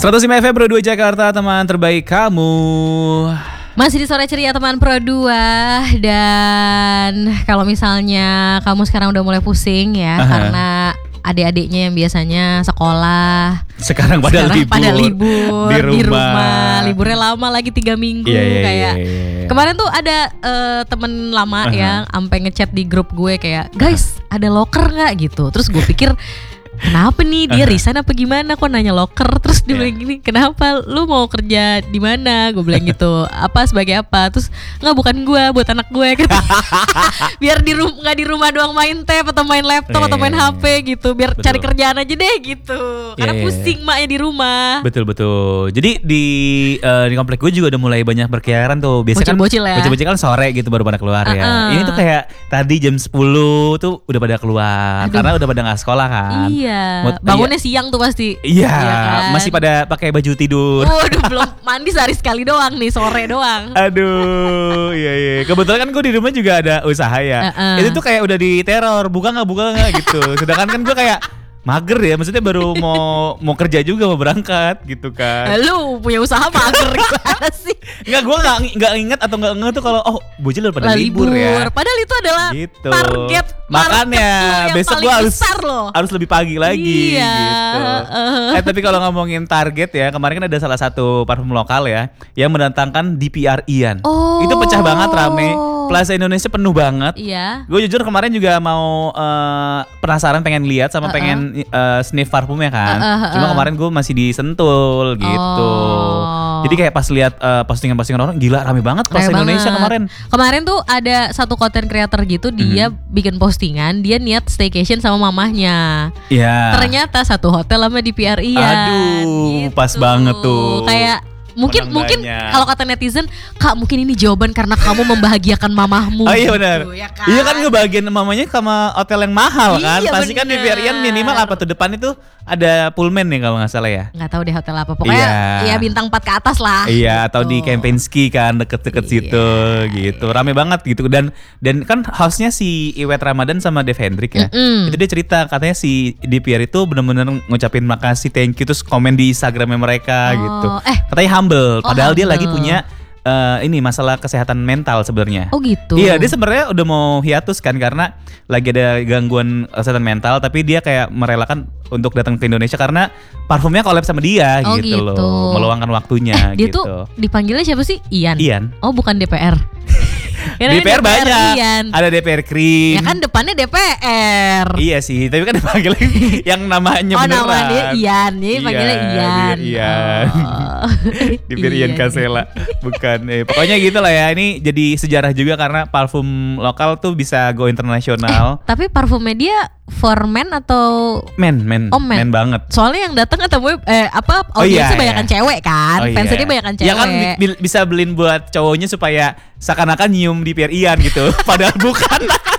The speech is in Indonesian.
105 FM Pro 2 Jakarta, teman terbaik kamu. Masih di Sore Ceria teman Pro 2. Dan kalau misalnya kamu sekarang udah mulai pusing ya, karena adik-adiknya yang biasanya sekolah sekarang pada libur di rumah. Liburnya lama lagi 3 minggu. Kayak kemarin tuh ada temen lama ya sampai ngechat di grup gue kayak, guys ada loker nggak gitu. Terus gue pikir kenapa nih dia resign apa gimana, kok nanya loker. Terus dia bilang gini, kenapa lu mau kerja di mana? Gue bilang gitu, apa sebagai apa? Terus nggak, bukan gue, buat anak gue. Biar nggak di rumah doang main tab atau main laptop atau main HP gitu, biar cari kerjaan aja deh gitu. Karena pusing maknya di rumah. Betul. Jadi di komplek gue juga udah mulai banyak berkeliaran tuh. Biasanya bocil-bocil ya. Bocil-bocil kan sore gitu baru pada keluar ya. Ini tuh kayak tadi jam 10 tuh udah pada keluar. Karena udah pada nggak sekolah kan. Iya. Bangunnya siang tuh pasti. Iya kan? Masih pada pakai baju tidur. Waduh, belum mandi sehari sekali doang nih, sore doang. Aduh, iya. Kebetulan kan gue di rumah juga ada usaha ya. Itu tuh kayak udah diteror, buka nggak gitu. Sedangkan kan gue kayak mager ya, maksudnya baru mau kerja juga, mau berangkat gitu kan. Lu punya usaha mager gimana sih? Enggak, gue nggak ingat atau nggak tuh kalau bocil udah pada libur ya. Padahal itu adalah gitu. target. Makanya besok gue harus lebih pagi lagi gitu. Tapi kalau ngomongin target ya, kemarin kan ada salah satu parfum lokal ya yang mendatangkan DPR Ian. Itu pecah banget, rame. Plaza Indonesia penuh banget. Iya. Gue jujur kemarin juga mau penasaran, pengen lihat sama pengen sniff parfumnya kan. Cuma kemarin gue masih di Sentul gitu. Jadi kayak pas lihat postingan-postingan orang, gila rame banget Plaza Indonesia kemarin. Kemarin tuh ada satu content creator gitu, dia bikin postingan, dia niat staycation sama mamahnya. Iya. Ternyata satu hotel sama DPR Ian. Aduh, gitu. Pas banget tuh. Kayak Mungkin kalau kata netizen, Kak mungkin ini jawaban karena kamu membahagiakan mamahmu. Iya benar. Gitu, ya kan? Iya kan ngebahagiain mamanya sama hotel yang mahal kan. Pasti kan di Vian minimal apa tuh, depan itu ada Pullman nih kalau nggak salah ya. Nggak tahu deh hotel apa. Pokoknya ya bintang 4 ke atas lah. Iya, atau di Kempinski kan, deket-deket situ gitu. Rame banget gitu. Dan kan hostnya si Iwet Ramadan sama Dev Hendrik ya. Itu dia cerita katanya si DPR itu benar-benar ngucapin makasih, thank you, terus komen di Instagramnya mereka gitu. Katanya humble, padahal dia lagi punya ini masalah kesehatan mental sebenarnya. Oh gitu. Iya, dia sebenarnya udah mau hiatus kan karena lagi ada gangguan kesehatan mental, tapi dia kayak merelakan untuk datang ke Indonesia karena parfumnya collab sama dia gitu loh, meluangkan waktunya dia gitu. Tuh dipanggilnya siapa sih? Ian. Oh, bukan DPR. DPR banyak, Ian. ada DPR Krim. Ya kan depannya DPR. Iya sih, tapi kan dipanggil yang namanya beneran. Nama dia Ian, jadi panggilnya Ian. DPR Ian Kasela, bukan. Pokoknya gitu lah ya, ini jadi sejarah juga karena parfum lokal tuh bisa go internasional. Tapi parfumnya dia for men atau men banget. Soalnya yang datang ketemu audiensnya banyakan cewek kan. Fansnya dia banyakan cewek. Ya kan bisa beliin buat cowoknya supaya seakan-akan nyium di DPR Ian gitu. Padahal bukan.